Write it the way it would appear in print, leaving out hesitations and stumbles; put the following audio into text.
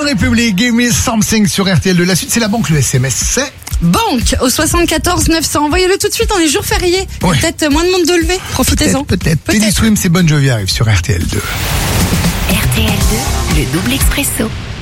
République, Give Me Something sur RTL2. La suite, c'est la banque, le SMS, c'est... Banque au 74 900. Envoyez-le tout de suite, on est jour férié. Ouais. Peut-être moins de monde de lever. Profitez-en. Peut-être. Teddy Swims et Bon Jovi arrivent sur RTL2. RTL2, le double expresso.